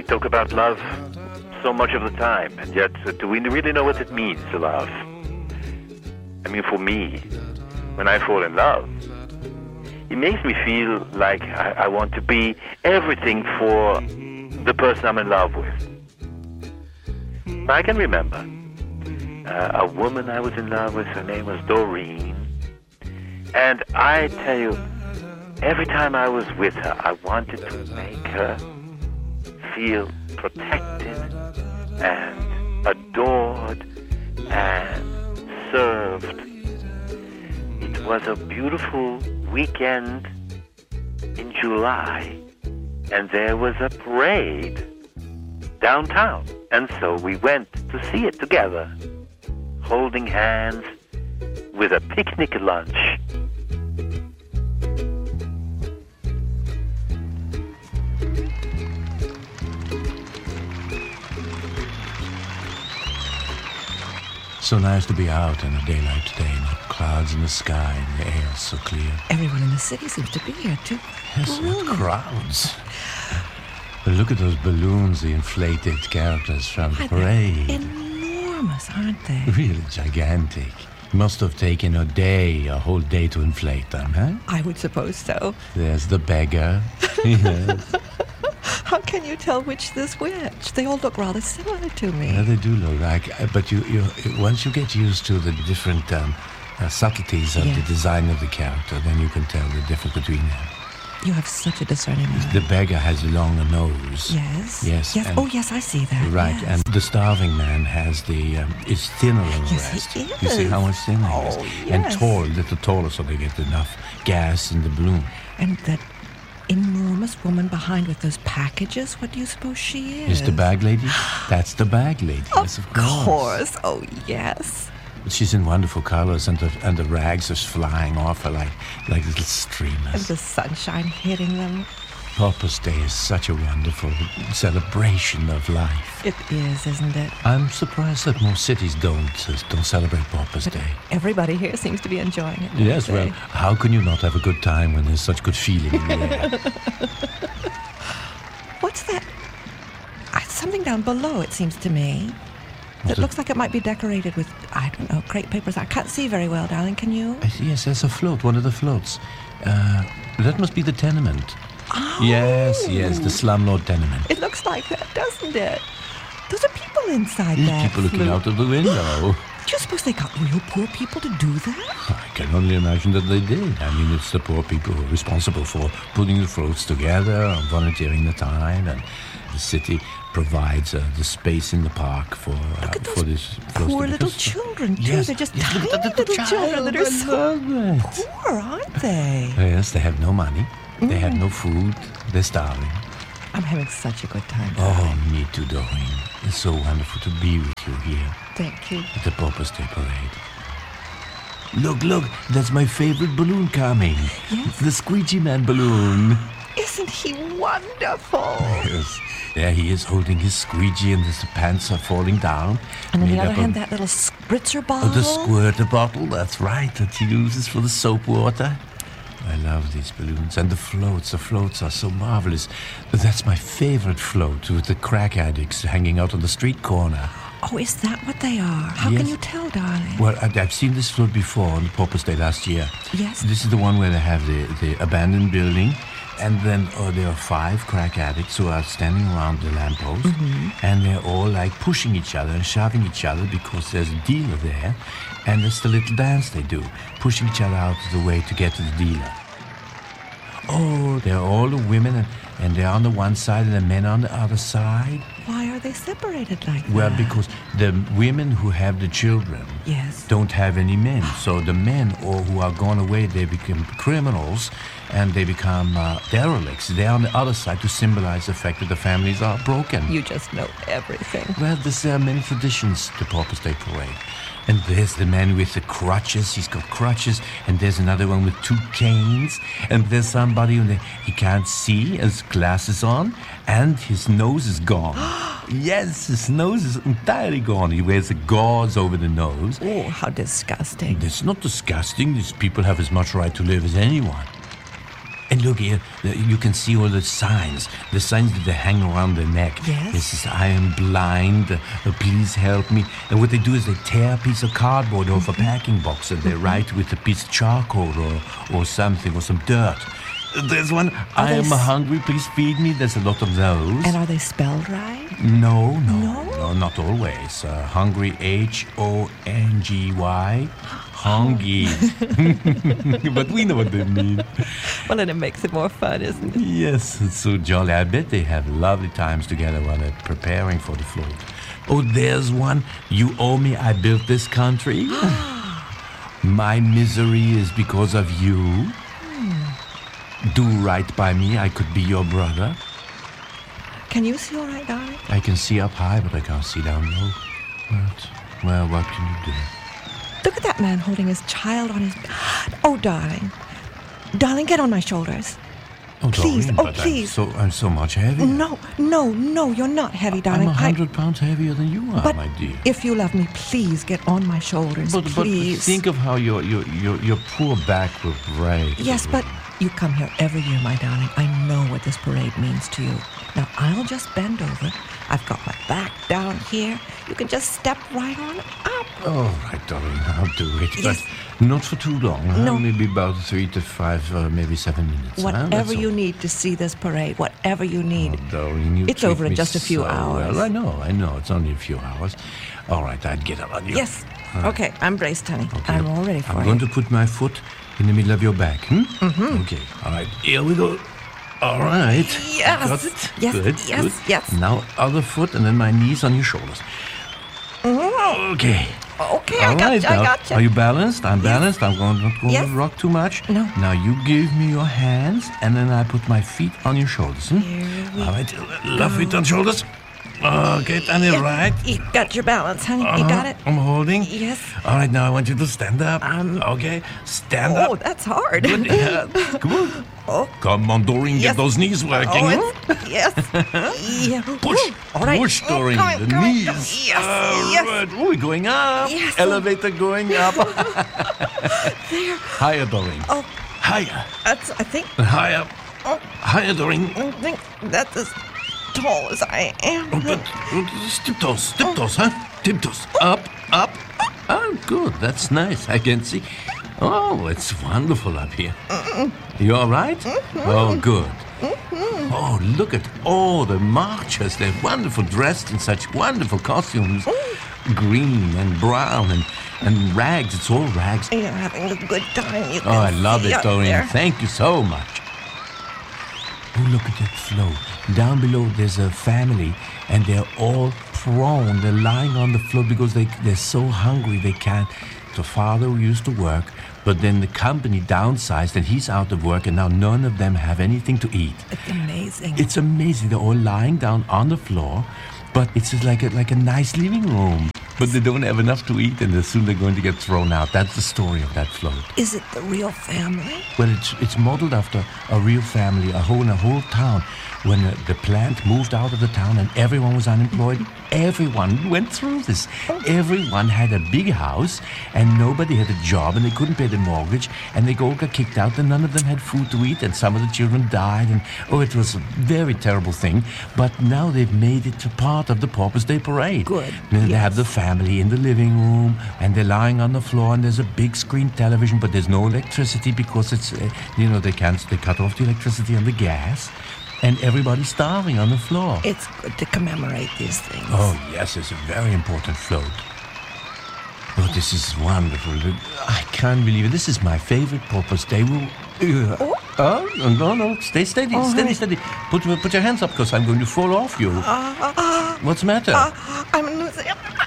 talk about love so much of the time, and yet do we really know what it means to love? I mean, for me, when I fall in love, it makes me feel like I want to be everything for the person I'm in love with. I can remember a woman I was in love with. Her name was Doreen. And I tell you, every time I was with her, I wanted to make her feel protected and adored and served. It was a beautiful weekend in July, and there was a parade downtown. And so we went to see it together, holding hands with a picnic lunch. So nice to be out in the daylight today, not clouds in the sky and the air so clear. Everyone in the city seems to be here, too. Yes, what crowds. But look at those balloons, the inflated characters from the parade. Enormous, aren't they? Really gigantic. Must have taken a whole day to inflate them, huh? I would suppose so. There's the beggar. Yes. How can you tell which is which? They all look rather similar to me. Yeah, they do look like, but you once you get used to the different subtleties of the design of the character, then you can tell the difference between them. You have such a discerning eye. The beggar has a longer nose. Yes. Yes. Yes. Oh, yes, I see that. Right, yes. and the starving man has is thinner than the Yes, rest. he is. You see how much thinner he is? Yes. And tall, a little taller, so they get enough gas in the balloon. And that enormous woman behind with those packages, what do you suppose she is? Is the bag lady? That's the bag lady. Yes, of course. Oh, yes. She's in wonderful colors, and the rags are flying off her like little streamers. And the sunshine hitting them. Papa's Day is such a wonderful celebration of life. It is, isn't it? I'm surprised that more cities don't celebrate Papa's Day. Everybody here seems to be enjoying it. Yes, well, how can you not have a good time when there's such good feeling in the air? What's that? Something down below, it seems to me. It looks like it might be decorated with, I don't know, crepe papers. I can't see very well, darling. Can you? Yes, there's a float, one of the floats. That must be the tenement. Oh. Yes, the slumlord tenement. It looks like that, doesn't it? Those are people inside Yes, that people looking flute. out of the window. Do you suppose they got real poor people to do that? I can only imagine that they did. I mean, it's the poor people who are responsible for putting the floats together and volunteering the time, and the city provides the space in the park for this poor little children, too. Yes. They're just Yes, tiny look at the little children that are so it. poor, aren't they? Yes, they have no money. They have no food. They're starving. I'm having such a good time. Oh, me too, Doreen. It's so wonderful to be with you here Thank you. at the Papa's Day Parade. Look, that's my favorite balloon coming. Yes? The Squeegee Man balloon. Isn't he wonderful? Yes. There he is holding his squeegee, and his pants are falling down. And on the made other up hand, of- that little spritzer bottle. Oh, the squirter bottle, that's right, that he uses for the soap water. I love these balloons. And the floats are so marvelous. That's my favorite float, with the crack addicts hanging out on the street corner. Oh, is that what they are? How Yes. can you tell, darling? Well, I've seen this float before on the Papa's Day last year. Yes. This is the one where they have the abandoned building, and then there are 5 crack addicts who are standing around the lamppost, and they're all like pushing each other and shoving each other because there's a dealer there, and it's the little dance they do, pushing each other out of the way to get to the dealer. Oh, they're all the women, and they're on the one side and the men on the other side. Why are they separated like that? Well, because the women who have the children Yes. don't have any men. So the men who are gone away, they become criminals and they become derelicts. They're on the other side to symbolize the fact that the families are broken. You just know everything. Well, there are many traditions to Papa's Day Parade. And there's the man with the crutches. He's got crutches. And there's another one with 2 canes. And there's somebody he can't see, has glasses on. And his nose is gone. Yes, his nose is entirely gone. He wears a gauze over the nose. Oh, how disgusting. It's not disgusting. These people have as much right to live as anyone. And look here, you can see all the signs that they hang around the neck. Yes. This is, I am blind, please help me. And what they do is they tear a piece of cardboard off a packing box and they write with a piece of charcoal or something, or some dirt. There's one, I am hungry, please feed me. There's a lot of those. And are they spelled right? No, not always. Hungry, Hongy. Hungry. But we know what they mean. Well, and it makes it more fun, isn't it? Yes, it's so jolly. I bet they have lovely times together while they're preparing for the float. Oh, there's one. You owe me, I built this country. My misery is because of you. Do right by me, I could be your brother. Can you see all right, darling? I can see up high, but I can't see down low. Well, what can you do? Look at that man holding his child on his... Oh, darling. Darling, get on my shoulders. Oh, Please, Doreen, but please. I'm so much heavier. No, you're not heavy, darling. I'm 100 pounds heavier than you are, but my dear. If you love me, please get on my shoulders, But please. think of how your poor back will break. Yes, but you come here every year, my darling. I know what this parade means to you. Now, I'll just bend over. I've got my back down here. You can just step right on up. All right, darling, I'll do it. Yes. But not for too long. No. Maybe about 3 to 5, maybe 7 minutes. Whatever you need to see this parade, whatever you need. Oh, darling, It's over in just a few hours. Well, I know. It's only a few hours. All right, I'd get up on you. Yes. Okay, I'm braced, honey. Okay. I'm all ready for I'm you. going to put my foot in the middle of your back. Mm-hmm. Okay. All right. Here we go. All right. Yes. Got it? Yes, Good, yes, good. yes. Now, other foot and then my knees on your shoulders. Okay. Okay, All right, I now, got you. Are you balanced? I'm balanced. I'm not going Yes. to rock too much. No. Now you give me your hands, and then I put my feet on your shoulders. Here we All right, left feet on shoulders. Okay, and then right. You got your balance, honey. You got it? I'm holding. Yes. All right, now I want you to stand up. Okay, stand up. Oh, that's hard. Good. Yeah. Come on. Oh. Come on, Doreen, Yes. get those knees working. Yes. Yeah. Push, All right. push, Doreen, Going, the going, knees. going. Yes, yes. Right. Oh, we're going up. Yes. Elevator going up. There. Higher, Doreen. Oh, Higher. that's, I think, Higher. Oh. Higher, Doreen. I think that's as tall as I am. Oh, but tiptoes, huh? Tiptoes. Up. Oh, good. That's nice. I can see. Oh, it's wonderful up here. You all right? Oh, good. Oh, look at all the marchers. They're wonderful, dressed in such wonderful costumes. Green and brown and rags. It's all rags. You're having a good time. You can Oh, I love see it, up Doreen. there. Thank you so much. Oh, look at that float. Down below, there's a family, and they're all prone. They're lying on the floor because they're so hungry they can't. The father who used to work, but then the company downsized, and he's out of work, and now none of them have anything to eat. It's amazing. It's amazing. They're all lying down on the floor, but it's just like a nice living room. But they don't have enough to eat, and soon they're going to get thrown out. That's the story of that float. Is it the real family? Well, it's modeled after a real family, a whole town. When the plant moved out of the town and everyone was unemployed, everyone went through this. Everyone had a big house and nobody had a job and they couldn't pay the mortgage and they all got kicked out and none of them had food to eat and some of the children died and it was a very terrible thing. But now they've made it a part of the Paupers Day Parade. Good, And they yes. have the family in the living room and they're lying on the floor and there's a big screen television but there's no electricity because it's, they cut off the electricity and the gas. And everybody's starving on the floor. It's good to commemorate these things. Oh, yes, it's a very important float. Oh, this is wonderful. I can't believe it. This is my favorite Paupers Day. No. Stay steady, steady. Put your hands up, because I'm going to fall off you. What's the matter? I'm losing.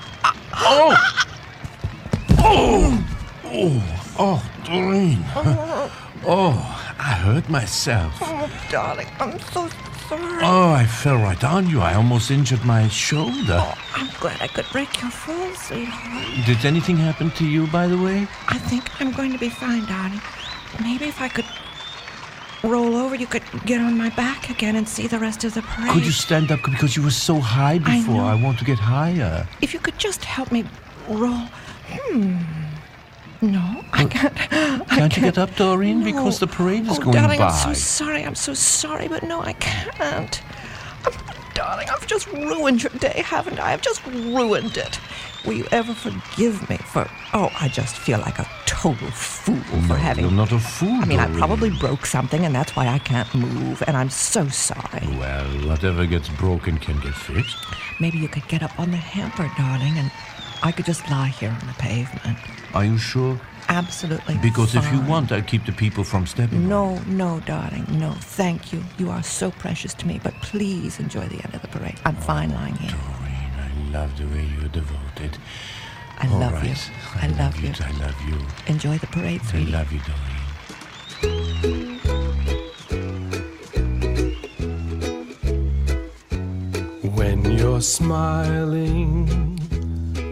Doreen. Oh, I hurt myself. Oh, darling, I'm so sorry. Oh, I fell right on you. I almost injured my shoulder. Oh, I'm glad I could break your fall, sweetheart. Did anything happen to you, by the way? I think I'm going to be fine, darling. Maybe if I could roll over, you could get on my back again and see the rest of the parade. Could you stand up? Because you were so high before. know. I want to get higher. If you could just help me roll. No, I can't. Can't you get up, Doreen? No. Because the parade is Oh, going darling, by. I'm so sorry, but no, I can't. Darling, I've just ruined your day, haven't I? I've just ruined it. Will you ever forgive me for... Oh, I just feel like a total fool for having... You're not a fool, I mean, I Doreen. probably broke something, and that's why I can't move, and I'm so sorry. Well, whatever gets broken can get fixed. Maybe you could get up on the hamper, darling, and I could just lie here on the pavement. Are you sure? Absolutely Because if you fine. want, I'll keep the people from stepping on it. No, darling, no, thank you. You are so precious to me, but please enjoy the end of the parade. I'm fine lying here. Doreen, I love the way you're devoted. I All love right. you. I love you. I love you. Enjoy the parade, I sweetie. love you, Doreen. When you're smiling